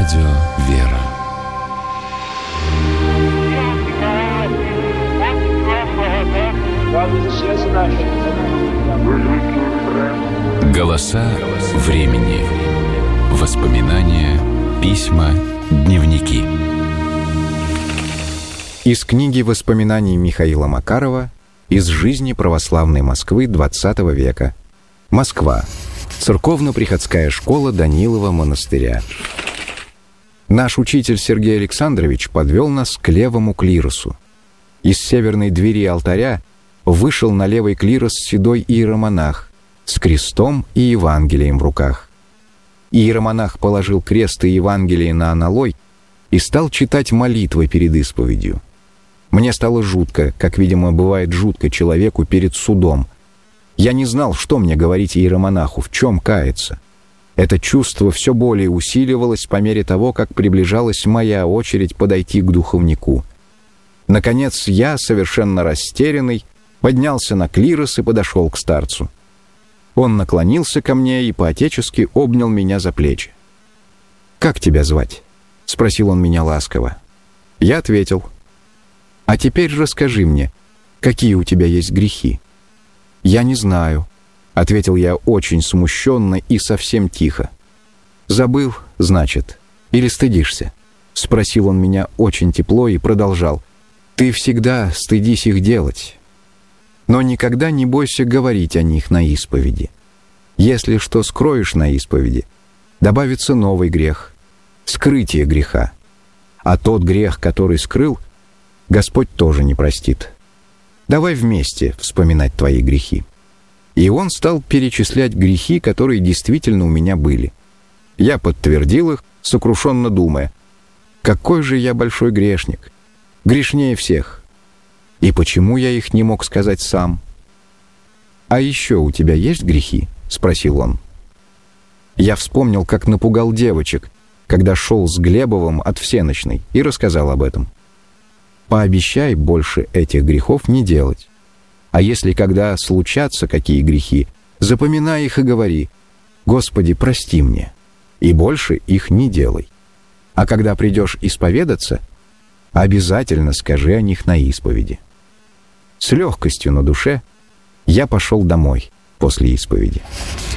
Радио «Вера». Голоса времени. Воспоминания, письма, дневники. Из книги воспоминаний Михаила Макарова «Из жизни православной Москвы XX века». Москва. Церковно-приходская школа Данилова монастыря. Наш учитель Сергей Александрович подвел нас к левому клиросу. Из северной двери алтаря вышел на левый клирос седой иеромонах с крестом и Евангелием в руках. Иеромонах положил крест и Евангелие на аналой и стал читать молитвы перед исповедью. Мне стало жутко, как, видимо, бывает жутко человеку перед судом. Я не знал, что мне говорить иеромонаху, в чем каяться. Это чувство все более усиливалось по мере того, как приближалась моя очередь подойти к духовнику. Наконец я, совершенно растерянный, поднялся на клирос и подошел к старцу. Он наклонился ко мне и по-отечески обнял меня за плечи. «Как тебя звать?» — спросил он меня ласково. Я ответил: «А теперь расскажи мне, какие у тебя есть грехи?» «Я не знаю», — ответил я очень смущенно и совсем тихо. «Забыл, значит, или стыдишься?» — спросил он меня очень тепло и продолжал: «Ты всегда стыдись их делать, но никогда не бойся говорить о них на исповеди. Если что скроешь на исповеди, добавится новый грех — скрытие греха. А тот грех, который скрыл, Господь тоже не простит. Давай вместе вспоминать твои грехи». И он стал перечислять грехи, которые действительно у меня были. Я подтвердил их, сокрушенно думая: какой же я большой грешник, грешнее всех. И почему я их не мог сказать сам? «А еще у тебя есть грехи?» — спросил он. Я вспомнил, как напугал девочек, когда шел с Глебовым от всенощной, и рассказал об этом. «Пообещай больше этих грехов не делать. А если когда случатся какие грехи, запоминай их и говори: Господи, прости мне, и больше их не делай. А когда придешь исповедаться, обязательно скажи о них на исповеди». С легкостью на душе я пошел домой после исповеди.